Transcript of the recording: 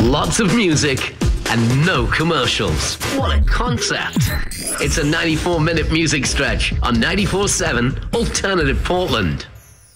Lots of music and no commercials. What a concept. It's a 94-minute music stretch on 94.7 Alternative Portland.